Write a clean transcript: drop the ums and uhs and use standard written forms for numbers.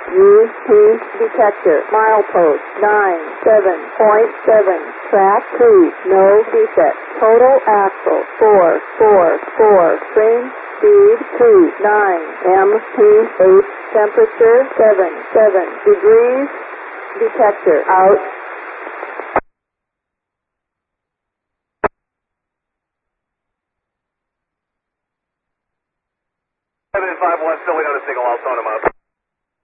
UP detector. Milepost 97.7. Track 2. No defect. Total axle 444. Frame speed 29. MP8. Temperature 77 degrees. Detector out. 751, still waiting on a signal. I'll phone him up.